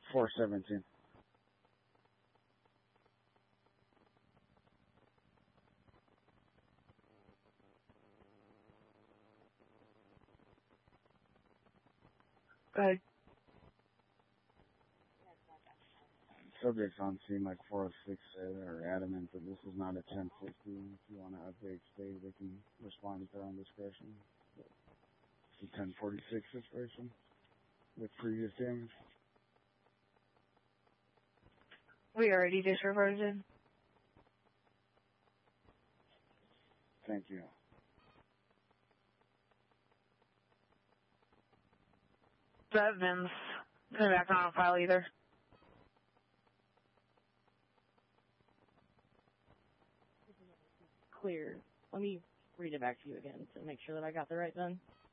417. Go ahead. Subjects on scene like 406 are adamant that this is not a 1050. If you want to update stay, they can respond at their own discretion. It's a 1046 situation with previous damage. We already disreverted. Thank you. That Vin's back on file either. Clear. Let me read it back to you again to make sure that I got the right then.